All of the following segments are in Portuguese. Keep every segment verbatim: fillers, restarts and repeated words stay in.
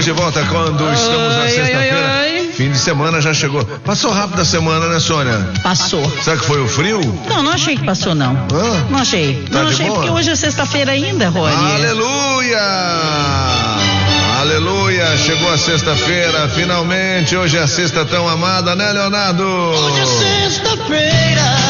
Estamos de volta quando oi, estamos na sexta-feira. Fim de semana já chegou. Passou rápido a semana, né, Sônia? Passou. Será que foi o frio? Não, não achei que passou, não. Hã? Não achei. Tá não achei boa? porque hoje é sexta-feira ainda, Rony. Aleluia! Aleluia! Chegou a sexta-feira, finalmente. Hoje é a sexta tão amada, né, Leonardo? Hoje é sexta-feira.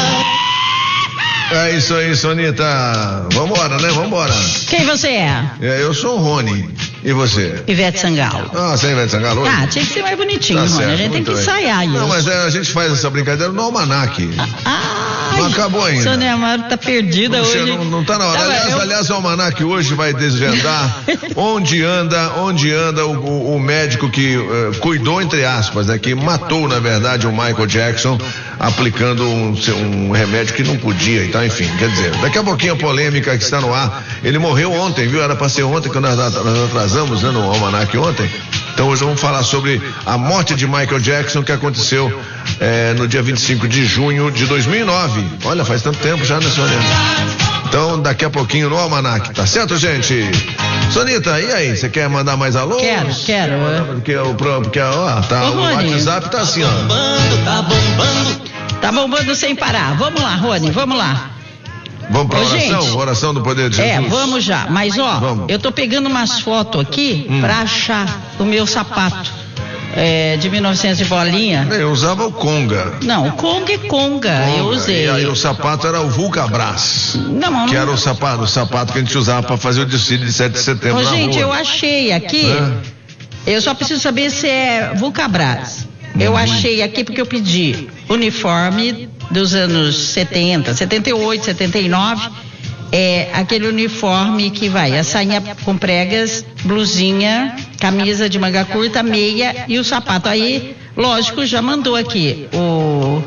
É isso aí, Sonita. Vambora, né? Vambora. Quem você é? É, eu sou o Rony. E você? Ivete Sangalo. Ah, você é Ivete Sangalo? Ah, tinha que ser mais bonitinho, Tá Rony. certo, A gente tem que muito bem. ensaiar isso. Não, mas é, a gente faz essa brincadeira no almanaque. Ai, Não acabou ainda. Sônia Amaro tá perdida Não, hoje. chega, não, não tá na hora. Tá, aliás, eu... aliás, o almanaque hoje vai desvendar onde anda, onde anda o, o, o médico que uh, cuidou, entre aspas, né, que matou, na verdade, o Michael Jackson, aplicando um, um remédio que não podia. Então, enfim, quer dizer, daqui a pouquinho a polêmica que está no ar. Ele morreu ontem, viu? Era para ser ontem, que nós, nós atrasamos, né, no almanaque ontem. Então hoje vamos falar sobre a morte de Michael Jackson, que aconteceu é, no dia vinte e cinco de junho de dois mil e nove. Olha, faz tanto tempo já, né, Sônia? Então daqui a pouquinho no almanaque, tá certo, gente? Sonita, e aí, você quer mandar mais alô? Quero, quero. Porque o porque, ó, tá, Ô, o Rony. WhatsApp tá assim, ó. Tá bombando. Tá bombando sem parar. Vamos lá, Rony, vamos lá. Vamos pra Ô, oração? gente. Oração do poder de Jesus. É, vamos já. Mas, ó, Vamos. eu tô pegando umas fotos aqui Hum. pra achar o meu sapato é, de mil e novecentos de bolinha. Eu usava o Conga. Não, o Conga é Conga, eu Conga. usei. E aí o sapato era o Vulcabras. Não, não. Que era o sapato, o sapato que a gente usava pra fazer o desfile de sete de setembro Ô, na gente, rua. eu achei aqui. Hã? Eu só preciso saber se é Vulcabras. Eu Uhum. achei aqui porque eu pedi uniforme dos anos setenta, setenta e oito, setenta e nove. É aquele uniforme que vai, a sainha com pregas, blusinha, camisa de manga curta, meia e o sapato. Aí, lógico, já mandou aqui. O,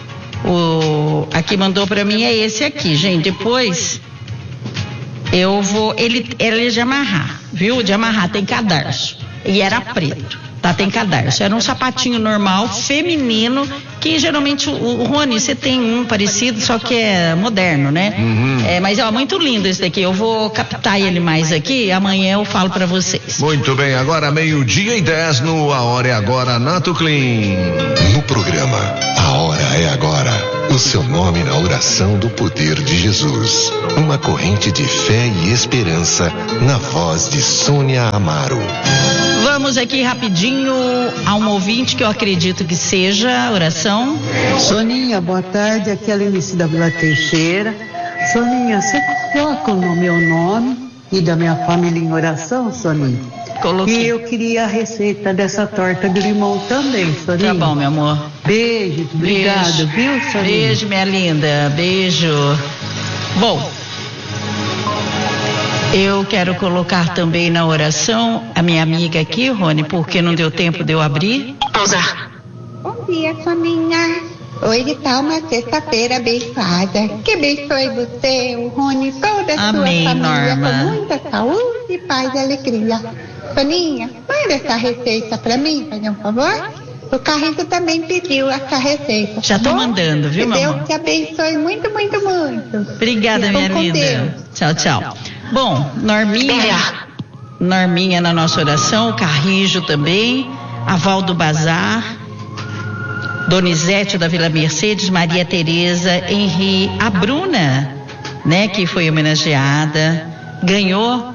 o aqui mandou pra mim é esse aqui, gente. Depois eu vou, ele, ele é de amarrar, viu? De amarrar, tem cadarço. E era preto. Tá, tem cadarço. Era um sapatinho normal, feminino, que geralmente, o, o Rony, você tem um parecido, só que é moderno, né? Uhum. É, mas, ó, muito lindo esse daqui. Eu vou captar ele mais aqui, amanhã eu falo pra vocês. Muito bem, agora meio-dia e dez no A Hora é Agora, Nato Clean. No programa A Hora é Agora, o seu nome na oração do poder de Jesus. Uma corrente de fé e esperança na voz de Sônia Amaro. Vamos aqui rapidinho a um ouvinte que eu acredito que seja a oração. Soninha, boa tarde, aqui é a Lenice da Vila Teixeira. Soninha, você coloca o meu nome e da minha família em oração, Soninha? Coloquei. E eu queria a receita dessa torta de limão também, Soninha. Tá bom, meu amor. Beijo, obrigado, viu, Soninha? Beijo, minha linda. Beijo. Bom, eu quero colocar também na oração a minha amiga aqui, Rony, porque não deu tempo de eu abrir. Pausar. Bom dia, Soninha. Hoje tá uma sexta-feira abençoada. Que abençoe você, o Rony, toda a Amém, sua família, Norma. com muita saúde, paz e alegria. Soninha, manda essa receita pra mim, fazer um favor? O Carrito também pediu essa receita. Já tô tá bom? mandando, viu, Que Deus mamãe? te abençoe muito, muito, muito. Obrigada, Fiquem minha com linda. Deus. Tchau, tchau. Bom, Norminha, Norminha na nossa oração, o Carrijo também, a Val do Bazar, Donizete da Vila Mercedes, Maria Tereza, Henri, a Bruna, né, que foi homenageada, ganhou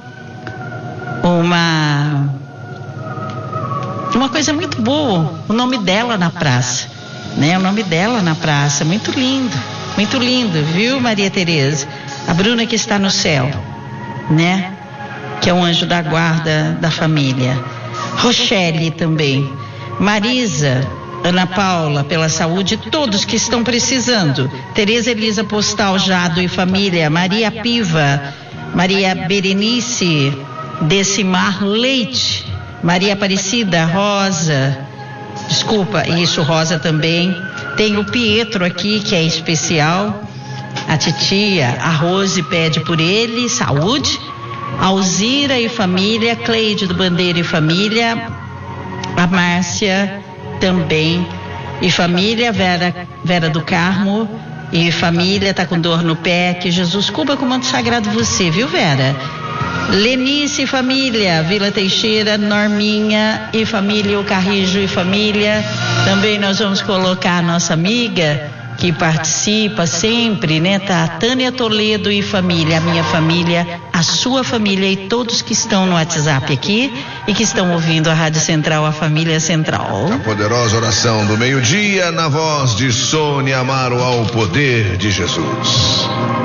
uma uma coisa muito boa, o nome dela na praça, né, o nome dela na praça, muito lindo, muito lindo, viu, Maria Tereza? A Bruna que está no céu, né, que é um anjo da guarda da família. Rochelle também, Marisa, Ana Paula, pela saúde, todos que estão precisando. Tereza Elisa Postal, Jado e família, Maria Piva, Maria Berenice, Decimar Leite, Maria Aparecida, Rosa, desculpa, isso, Rosa também. Tem o Pietro aqui, que é especial. A titia, a Rose pede por ele, saúde. Alzira e família, Cleide do Bandeira e família, a Márcia também e família, Vera, Vera do Carmo e família, tá com dor no pé, que Jesus cubra com o manto sagrado você, viu, Vera? Lenice e família, Vila Teixeira, Norminha e família, o Carrijo e família. Também nós vamos colocar a nossa amiga que participa sempre, né? Tá a Tânia Toledo e família, a minha família, a sua família e todos que estão no WhatsApp aqui e que estão ouvindo a Rádio Central, a Família Central. A poderosa oração do meio-dia na voz de Sônia Amaro, ao poder de Jesus.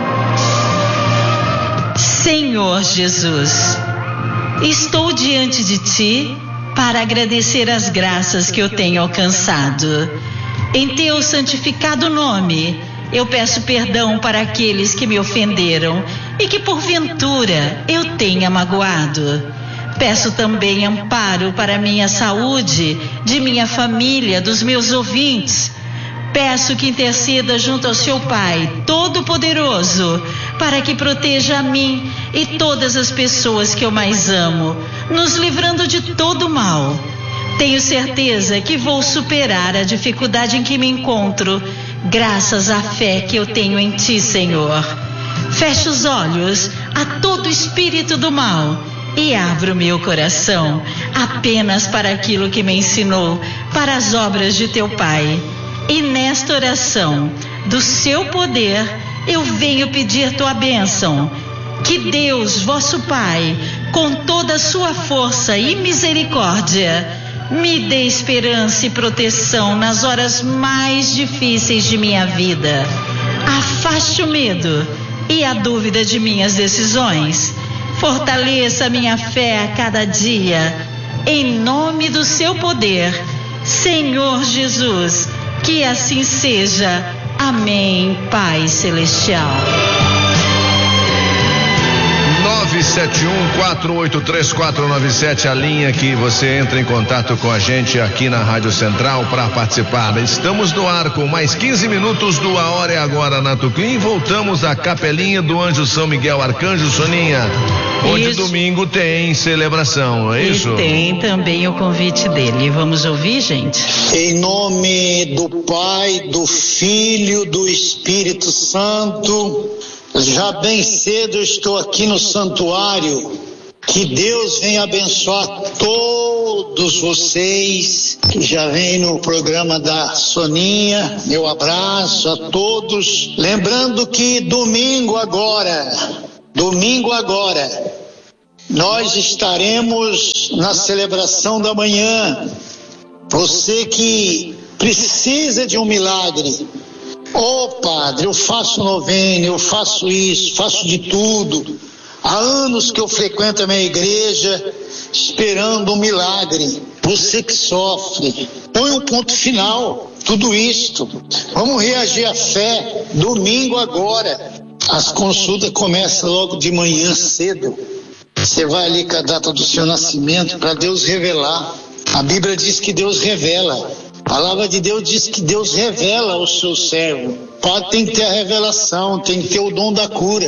Senhor Jesus, estou diante de Ti para agradecer as graças que eu tenho alcançado. Em Teu santificado nome, eu peço perdão para aqueles que me ofenderam e que porventura eu tenha magoado. Peço também amparo para minha saúde, de minha família, dos meus ouvintes. Peço que interceda junto ao Seu Pai Todo-Poderoso, para que proteja a mim e todas as pessoas que eu mais amo, nos livrando de todo mal. Tenho certeza que vou superar a dificuldade em que me encontro, graças à fé que eu tenho em Ti, Senhor. Fecho os olhos a todo espírito do mal e abro meu coração apenas para aquilo que me ensinou, para as obras de Teu Pai. E nesta oração do Seu poder, eu venho pedir Tua bênção. Que Deus, vosso Pai, com toda a sua força e misericórdia, me dê esperança e proteção nas horas mais difíceis de minha vida. Afaste o medo e a dúvida de minhas decisões. Fortaleça a minha fé a cada dia. Em nome do Seu poder, Senhor Jesus, que assim seja. Amém, Pai Celestial. nove sete um, quatro oito três, quatro nove sete, a linha que você entra em contato com a gente aqui na Rádio Central para participar. Estamos no ar com mais quinze minutos do A Hora é Agora na Tuclim. Voltamos à Capelinha do Anjo São Miguel Arcanjo, Soninha, onde isso. Domingo tem celebração, não é isso? E tem também o convite dele. Vamos ouvir, gente? Em nome do Pai, do Filho, do Espírito Santo. Já bem cedo eu estou aqui no santuário. Que Deus venha abençoar todos vocês que já vêm no programa da Soninha. Meu abraço a todos. Lembrando que domingo agora, domingo agora, nós estaremos na celebração da manhã. Você que precisa de um milagre. Ô oh, padre, eu faço novena, eu faço isso, faço de tudo. Há anos que eu frequento a minha igreja esperando um milagre. Você que sofre, põe um ponto final, tudo isto. Vamos reagir à fé, domingo agora. As consultas começam logo de manhã cedo. Você vai ali com a data do seu nascimento para Deus revelar. A Bíblia diz que Deus revela. A palavra de Deus diz que Deus revela ao seu servo. O padre tem que ter a revelação, tem que ter o dom da cura.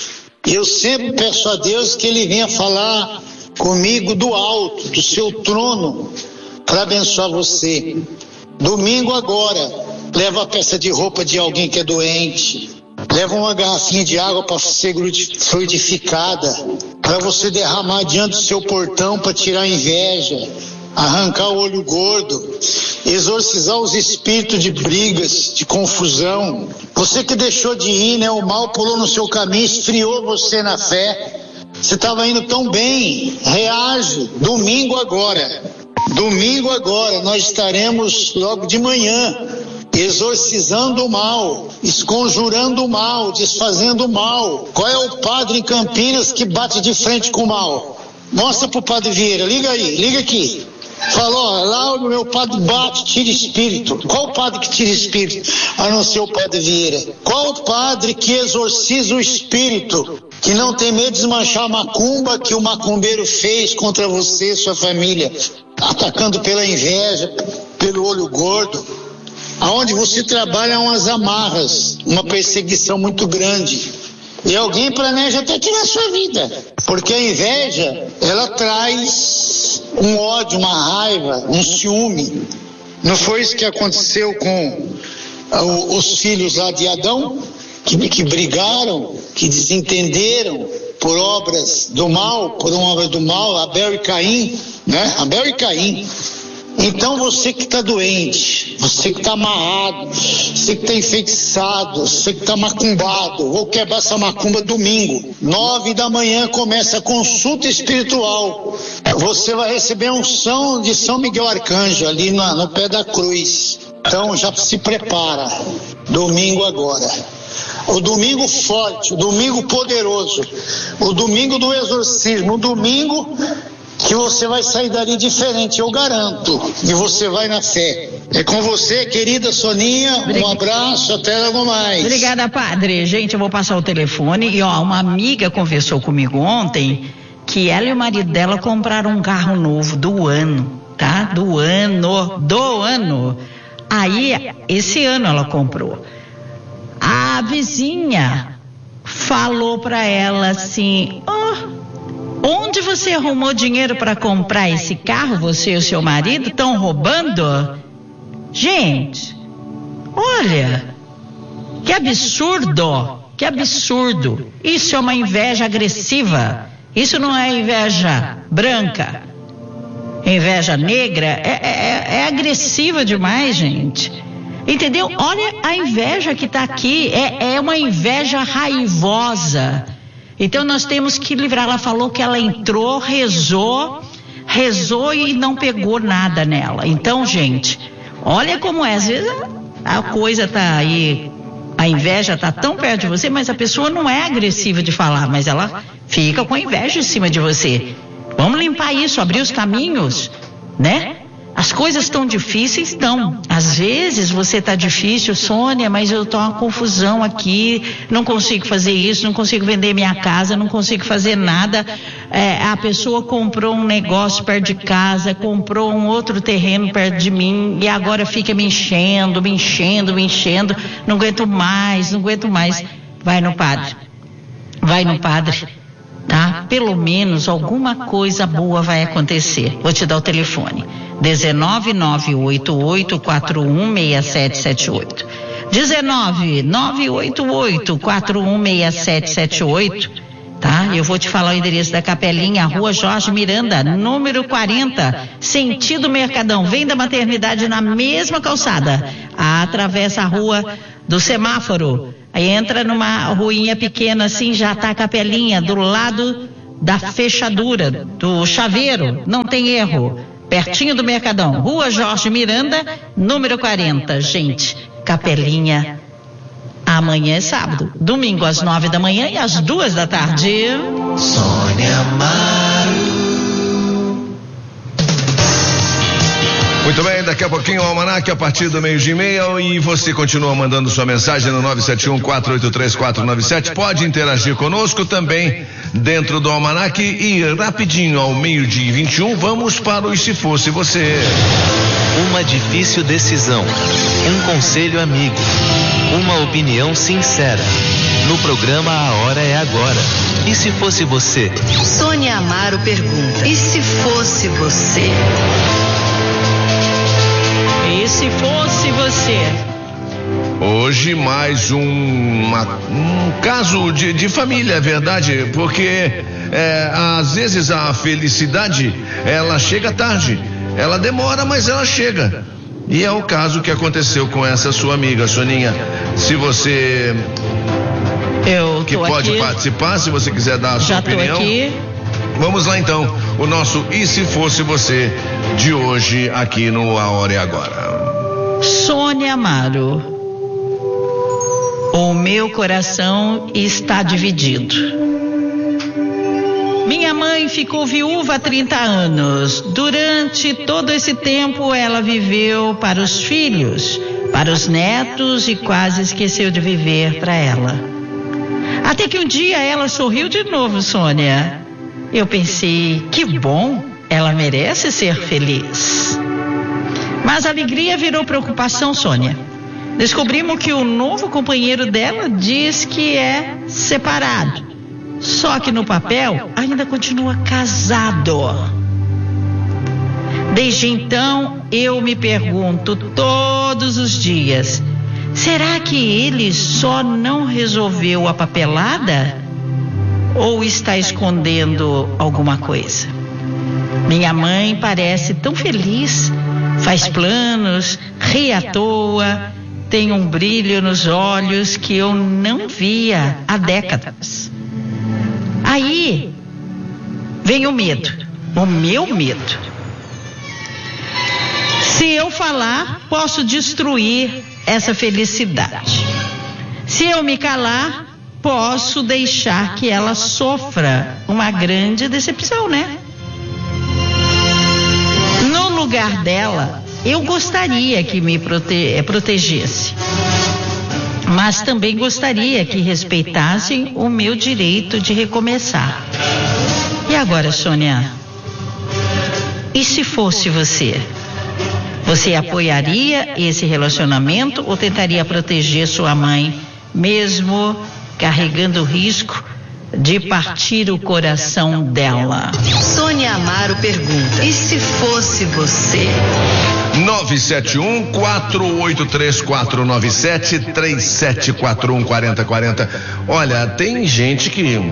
E eu sempre peço a Deus que Ele venha falar comigo do alto, do seu trono, para abençoar você. Domingo agora, leva a peça de roupa de alguém que é doente. Leva uma garrafinha de água para ser fluidificada, para você derramar diante do seu portão para tirar a inveja, arrancar o olho gordo, exorcizar os espíritos de brigas, de confusão. Você que deixou de ir, né? O mal pulou no seu caminho, esfriou você na fé. Você estava indo tão bem, reage. Domingo agora, domingo agora, nós estaremos logo de manhã, exorcizando o mal, esconjurando o mal, desfazendo o mal. Qual é o padre em Campinas que bate de frente com o mal? Mostra pro padre Vieira, liga aí, liga aqui. Falou, ó, lá o meu padre bate, tira espírito. Qual o padre que tira espírito? A não ser o padre Vieira. Qual o padre que exorciza o espírito? Que não tem medo de desmanchar a macumba que o macumbeiro fez contra você e sua família, atacando pela inveja, pelo olho gordo. Aonde você trabalha umas amarras, uma perseguição muito grande. E alguém planeja até tirar sua vida, porque a inveja, ela traz um ódio, uma raiva, um ciúme. Não foi isso que aconteceu com uh, os filhos lá de Adão, que, que brigaram, que desentenderam, por obras do mal, por uma obra do mal, Abel e Caim, né? Abel e Caim. Então você que está doente, você que está amarrado, você que está enfeitiçado, você que está macumbado, vou quebrar essa macumba domingo, nove da manhã começa a consulta espiritual. Você vai receber a unção de São Miguel Arcanjo ali na, no pé da cruz. Então já se prepara, domingo agora. O domingo forte, o domingo poderoso, o domingo do exorcismo, o domingo que você vai sair dali diferente, eu garanto. E você vai na fé. É com você, querida Soninha. Um abraço, até logo mais. Obrigada, padre. Gente, eu vou passar o telefone. E ó, uma amiga conversou comigo ontem que ela e o marido dela compraram um carro novo do ano, tá? Do ano, do ano. Aí, esse ano ela comprou. A vizinha falou pra ela assim: oh, onde você arrumou dinheiro para comprar esse carro? Você e o seu marido estão roubando? Gente, olha, que absurdo, que absurdo. Isso é uma inveja agressiva. Isso não é inveja branca. Inveja negra é, é, é agressiva demais, gente. Entendeu? Olha a inveja que está aqui. É, é uma inveja raivosa. Então nós temos que livrar. Ela falou que ela entrou, rezou, rezou e não pegou nada nela. Então, gente, olha como é. Às vezes a coisa tá aí, a inveja tá tão perto de você, mas a pessoa não é agressiva de falar, mas ela fica com a inveja em cima de você. Vamos limpar isso, abrir os caminhos, né? As coisas estão difíceis, estão. Às vezes você está difícil, Sônia, mas eu estou uma confusão aqui, não consigo fazer isso, não consigo vender minha casa, não consigo fazer nada. É, a pessoa comprou um negócio perto de casa, comprou um outro terreno perto de mim e agora fica me enchendo, me enchendo, me enchendo. Não aguento mais, não aguento mais. Vai no padre, vai no padre, tá? Pelo menos alguma coisa boa vai acontecer. Vou te dar o telefone. dezenove nove oito oito quatro um seis sete sete oito. dezenove nove oito oito quatro um seis sete sete oito, tá? Eu vou te falar o endereço da capelinha, Rua Jorge Miranda, número quarenta, sentido Mercadão. Vem da maternidade na mesma calçada. Atravessa a rua do semáforo. Aí entra numa ruinha pequena assim, já tá a capelinha do lado da fechadura, do chaveiro. Não tem erro. Pertinho do Mercadão, Rua Jorge Miranda, número quarenta. Gente, capelinha, amanhã é sábado, domingo às nove da manhã e às duas da tarde. Sônia Amaro. Muito bem, daqui a pouquinho o Almanac a partir do meio-dia e meia, e você continua mandando sua mensagem no nove sete um quatro oito três quatro nove sete. Pode interagir conosco também dentro do Almanac. E rapidinho ao meio-dia e vinte e um, vamos para o E Se Fosse Você. Uma difícil decisão, um conselho amigo, uma opinião sincera. No programa A Hora é Agora. E se fosse você? Sônia Amaro pergunta: e se fosse você? E se fosse você? Hoje mais um, uma, um caso de, de família, é verdade, porque é, às vezes a felicidade, ela chega tarde, ela demora, mas ela chega. E é o caso que aconteceu com essa sua amiga, Soninha. Se você Eu que pode aqui. participar, se você quiser dar a sua Já opinião. tô aqui. Vamos lá então, o nosso E Se Fosse Você de hoje aqui no A Hora é Agora. Sônia Amaro, o meu coração está dividido. Minha mãe ficou viúva há trinta anos. Durante todo esse tempo ela viveu para os filhos, para os netos e quase esqueceu de viver para ela. Até que um dia ela sorriu de novo, Sônia. Eu pensei, que bom, ela merece ser feliz. Mas a alegria virou preocupação, Sônia. Descobrimos que o novo companheiro dela diz que é separado. Só que no papel ainda continua casado. Desde então eu me pergunto todos os dias: será que ele só não resolveu a papelada? ou está escondendo alguma coisa? Minha mãe parece tão feliz, faz planos, ri à toa, tem um brilho nos olhos que eu não via há décadas. Aí vem o medo, o meu medo. Se eu falar, posso destruir essa felicidade. Se eu me calar, posso deixar que ela sofra uma grande decepção, né? No lugar dela, eu gostaria que me prote- protegesse, mas também gostaria que respeitassem o meu direito de recomeçar. E agora, Sônia? E se fosse você? Você apoiaria esse relacionamento ou tentaria proteger sua mãe, mesmo carregando o risco de partir o coração dela? Sônia Amaro pergunta: e se fosse você? nove sete um, quatro oito três, quatro nove sete, três sete quatro um, quatro zero quatro zero. Olha, tem gente que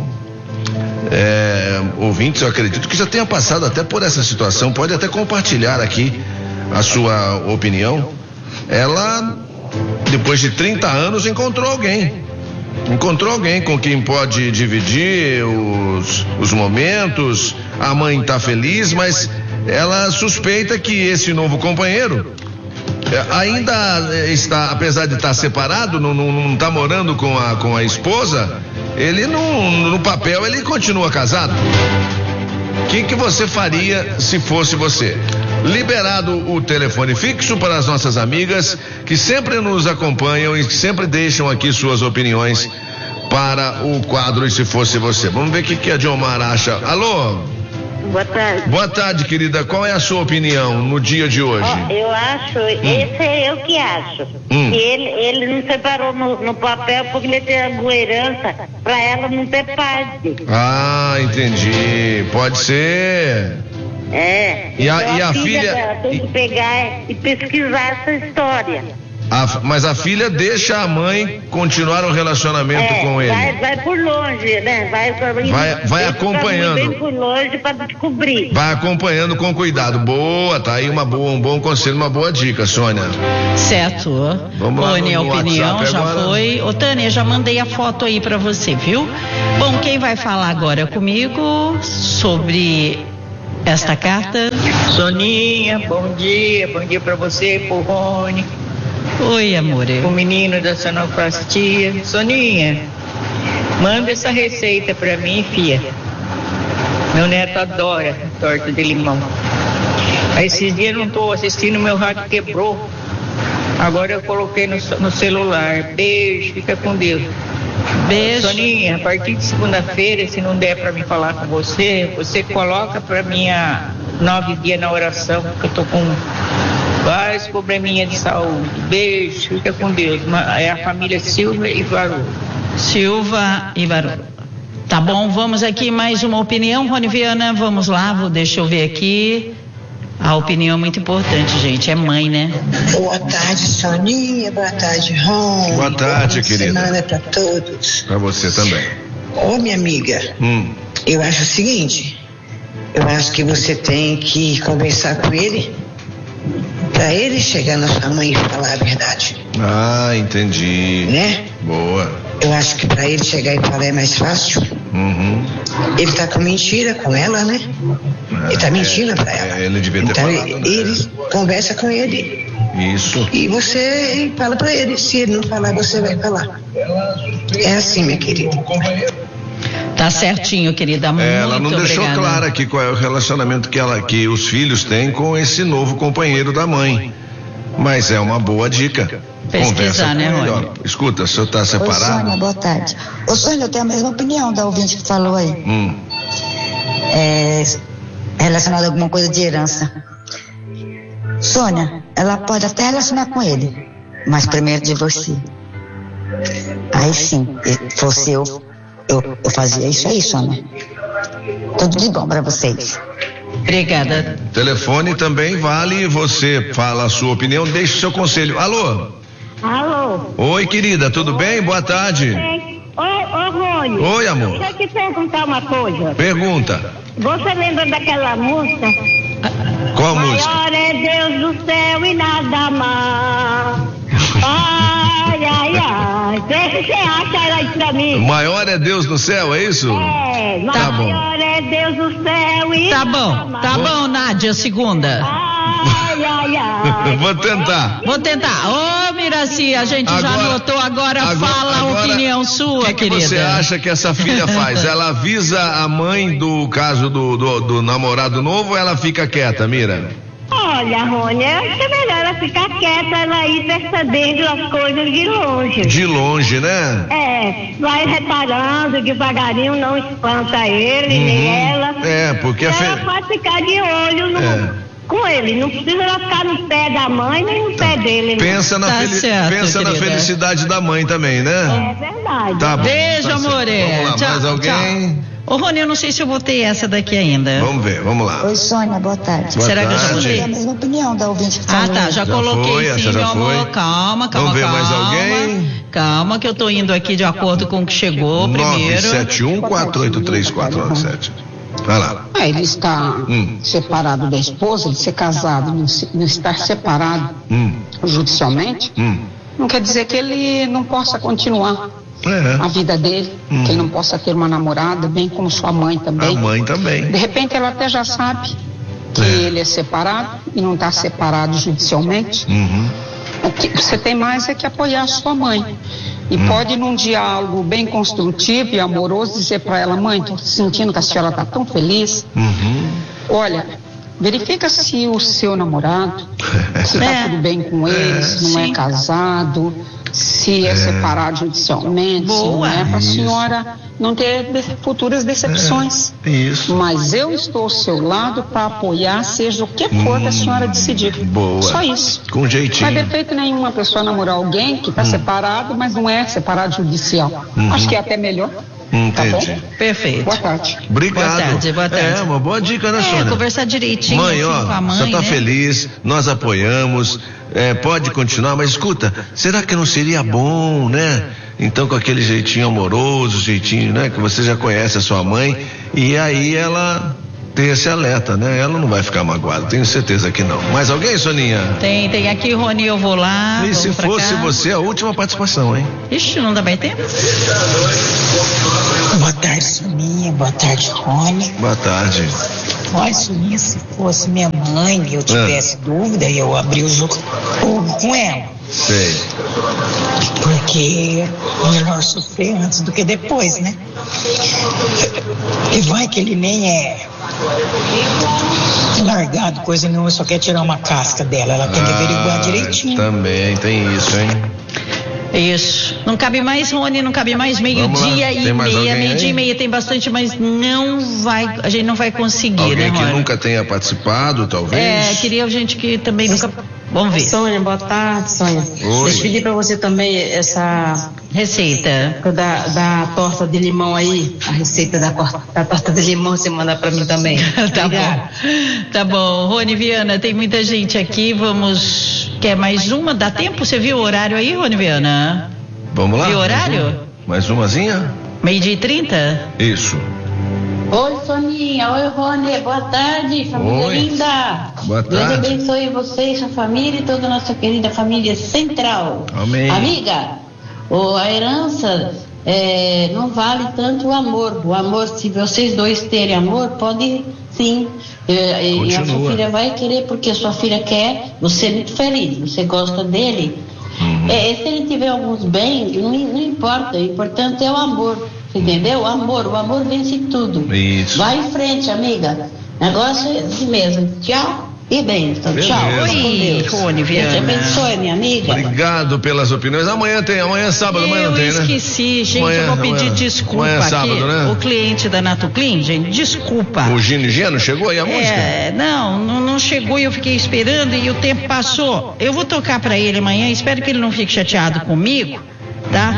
é, ouvintes, eu acredito que já tenha passado até por essa situação, pode até compartilhar aqui a sua opinião. Ela, depois de trinta anos, encontrou alguém. Encontrou alguém com quem pode dividir os, os momentos. A mãe está feliz, mas ela suspeita que esse novo companheiro ainda está, apesar de estar separado, não, não, não está morando com a, com a esposa, ele não, no papel ele continua casado. O que, que você faria se fosse você? Liberado o telefone fixo para as nossas amigas que sempre nos acompanham e que sempre deixam aqui suas opiniões para o quadro E Se Fosse Você. Vamos ver o que, que a Diomar acha. Alô? Boa tarde. Boa tarde, querida. Qual é a sua opinião no dia de hoje? Oh, eu acho, hum. esse é eu que acho. Hum. Que ele, ele não separou no, no papel porque ele tem alguma herança para ela não ter parte. Ah, entendi. Pode ser. É. E a, então e a, a filha, filha dela tem que pegar e pesquisar essa história. A, mas a filha deixa a mãe continuar o relacionamento é, com ele. Vai, vai por longe, né? Vai, vai, vai acompanhando. Bem por longe para descobrir. Vai acompanhando com cuidado. Boa, tá aí uma boa, um bom conselho, uma boa dica, Sônia. Certo. Vamos lá. Minha opinião WhatsApp já agora. foi. Ô, Tânia, já mandei a foto aí para você, viu? Bom, quem vai falar agora comigo sobre esta carta? Soninha, bom dia, bom dia pra você, pro Rony. Oi, amor. O menino da sonoplastia. Soninha, manda essa receita pra mim, filha. Meu neto adora torta de limão. Aí esses dias não tô assistindo, meu rádio quebrou. Agora eu coloquei no, no celular. Beijo, fica com Deus. Beijo. Soninha, a partir de segunda-feira, se não der pra me falar com você, você coloca pra mim a nove dias na oração, que eu tô com vários probleminhas de saúde. Beijo, fica com Deus. É a família Silva e Varu. Silva e Varu. Tá bom, vamos aqui mais uma opinião, Rony Viana, vamos lá, vou, deixa eu ver aqui. A opinião é muito importante, gente, é mãe, né? Boa tarde, Soninha, boa tarde, Rony. Boa tarde, boa querida. Boa semana pra todos. Pra você também. Ô, minha amiga, hum. eu acho o seguinte, eu acho que você tem que conversar com ele, pra ele chegar na sua mãe e falar a verdade. Ah, entendi. Né? Boa. Eu acho que pra ele chegar e falar é mais fácil. Uhum. Ele tá com mentira com ela, né? É, ele tá mentindo é, pra ela. Ele devia ter então falado, ele, né? ele conversa com ele. Isso. E você fala pra ele. Se ele não falar, você vai falar. É assim, minha querida. Tá certinho, querida. Muito Ela não obrigada. deixou claro aqui qual é o relacionamento que, ela, que os filhos têm com esse novo companheiro da mãe. Mas é uma boa dica. Pesquisar, Conversa né, com ele, Rony? ó. Escuta, o senhor tá Oi, separado? Sônia, boa tarde. Ô, Sônia, eu tenho a mesma opinião da ouvinte que falou aí. Hum. É, relacionado a alguma coisa de herança. Sônia, ela pode até relacionar com ele, mas primeiro divorcie. Aí sim, se fosse eu, eu, eu fazia isso aí, Sônia. Tudo de bom pra vocês. Obrigada. Telefone também vale, você fala a sua opinião, deixe o seu conselho. Alô? Alô? Oi, querida, tudo bem? Boa tarde. Bem. Ô, ô, Rony. Oi, amor. Deixa eu te perguntar uma coisa. Pergunta. Você lembra daquela música? Qual Maior música? Maior é Deus do céu e nada mais. Ai, ai, ai. Deixa você acha aí pra mim. O maior é Deus no céu, é isso? É, tá bom. Maior é Deus do céu e Tá nada bom, mais. tá bom, Nádia, segunda. Ai, ai, ai. Vou tentar. Vou tentar. Ô, Miraci, a gente Agora- já anotou, agora, agora- fala agora, a opinião sua, O que, que querida. você acha que essa filha faz? Ela avisa a mãe do caso do, do, do namorado novo ou ela fica quieta, Mira? Olha, Rony, eu acho que é melhor ela ficar quieta, ela ir percebendo as coisas de longe. De longe, né? É, vai reparando devagarinho, não espanta ele, nem ela. É, porque a Ela fe... pode ficar de olho no, É. com ele, não precisa ela ficar no pé da mãe, nem no pé dele. não. pensa, na, Tá fel- certo, pensa na querida. felicidade da mãe também, É né? verdade. Tá bom. Beijo, tá certo. amore. Vamos lá, Tchau, mais alguém? tchau. Ô, Rony, eu não sei se eu botei essa daqui ainda. Vamos ver, vamos lá. Oi, Sônia, boa tarde. Boa Será que eu já tarde. botei? É a mesma opinião da ouvinte que Ah, falou. tá, já, Já coloquei foi, sim, essa já meu amor. foi. Calma, calma, Vamos ver calma. mais alguém? Calma, que eu tô indo aqui de acordo com o que chegou nove primeiro. sete um, quatro oito três, quatro nove sete. Vai lá. Ah, ele está Hum. separado da esposa, ele ser casado, não, se- não estar separado Hum, judicialmente, hum. não quer dizer que ele não possa continuar a É. vida dele, Hum. que ele não possa ter uma namorada, bem como sua mãe também. A mãe também. De repente ela até já sabe que É. ele é separado e não está separado judicialmente. Uhum. O que você tem mais é que apoiar a sua mãe. E Hum. pode, num diálogo bem construtivo e amoroso, dizer para ela: mãe, estou sentindo que a senhora está tão feliz. Uhum. Olha, verifica se o seu namorado, se está É. tudo bem com ele, se não é Sim. casado, se é, separado judicialmente, se não Boa. é, para a Isso. senhora não ter de- futuras decepções. Isso. Mas eu estou ao seu lado para apoiar, seja o que for que a senhora decidir. Boa. Só isso. Com Não é jeitinho. defeito nenhum a pessoa namorar alguém que está separado, mas não é separado judicial. Uhum. Acho que é até melhor. Tá bom? Entendi. Perfeito. Boa tarde. Obrigado. Boa tarde, boa tarde. É, uma boa dica, né, É, Sônia? conversar direitinho Mãe, assim, ó, com a mãe, você tá né? feliz, nós apoiamos, é, pode continuar, mas escuta, será que não seria bom, né? Então, com aquele jeitinho amoroso, jeitinho, né? Que você já conhece a sua mãe, e aí ela tem esse alerta, né? Ela não vai ficar magoada, tenho certeza que não. Mais alguém, Soninha? Tem, tem aqui, Rony, eu vou lá. E vamos se pra fosse cá. você, a última participação, hein? Ixi, não dá bem tempo? Boa tarde, Soninha. Boa tarde, Rony. Boa tarde. Olha, Soninha, se fosse minha mãe e eu tivesse dúvida, eu abri o jogo com ela. Sei. Porque é melhor sofrer antes do que depois, né? E vai que ele nem é largado, coisa nenhuma, só quer tirar uma casca dela. Ela tem que averiguar direitinho. Também tem isso, hein? Isso. Não cabe mais, Rony, não cabe mais Vamos lá. meio-dia Tem e mais meia. alguém Meio-dia aí? e meia tem bastante, mas não vai, a gente não vai conseguir, Alguém né, que Rony? nunca tenha participado, talvez? É, queria gente que também nunca. Vamos ver. Sônia, boa tarde, Sônia. Oi. Deixa eu pedir pra você também essa receita da, da torta de limão aí, a receita da, cor- da torta de limão você manda pra mim também. Tá bom. Tá bom. Rony Viana, tem muita gente aqui. Vamos. Quer mais uma? Dá tempo? Você viu o horário aí, Rony Viana? Vamos lá? Viu o horário? Mais umazinha? Meio-dia e trinta? Isso. Oi, Soninha. Oi, Rony. Boa tarde, família Oi. linda. Boa Deus tarde. abençoe você, sua família e toda a nossa querida família central. Amém. Amiga, o- a herança é, não vale tanto o amor. O amor, se vocês dois terem amor, pode sim. É, e a sua Continua. filha vai querer, porque a sua filha quer você muito feliz. Você gosta dele. É, se ele tiver alguns bens, não, não importa. O importante é o amor. Entendeu? O amor, o amor vence tudo. Isso. Vai em frente, amiga. Negócio é assim mesmo. Tchau e bênção. Beleza. Tchau. Oi, Com Deus. Rony Deus te Viana. abençoe, minha amiga. Obrigado pelas opiniões. Amanhã tem, amanhã é sábado, amanhã Eu não tem, né? esqueci, gente, Amanhã- eu vou pedir amanhã- desculpa amanhã é aqui. sábado, né? O cliente da Nato Clean, gente, desculpa. O Gino Geno chegou aí a música? É, não, não, não chegou e eu fiquei esperando e o tempo passou. Eu vou tocar pra ele amanhã, espero que ele não fique chateado comigo, tá?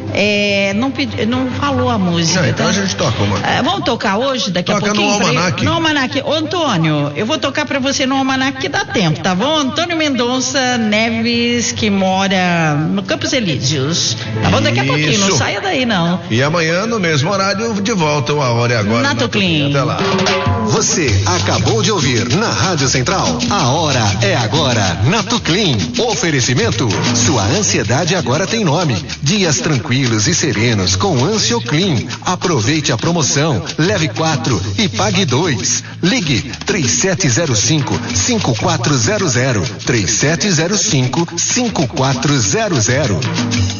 É, não, pedi, não falou a música. Não, então tá? a gente toca uma. É, vamos tocar hoje, daqui toca a pouquinho? No Almanac. No Almanac. Ô, Antônio, eu vou tocar pra você no Almanac que dá tempo, tá bom? Antônio Mendonça Neves, que mora no Campos Elíseos. Tá bom? Daqui a pouquinho, não saia daí não. E amanhã, no mesmo horário, de volta, a hora é agora. Na Tuclin. Até lá. Você acabou de ouvir na Rádio Central. A hora é agora na Tuclin. Oferecimento. Sua ansiedade agora tem nome. Dias tranquilos e serenos com Ansioclin. Aproveite a promoção. Leve quatro e pague dois. Ligue três sete zero cinco, cinco quatro zero zero. três sete zero cinco, cinco quatro zero zero.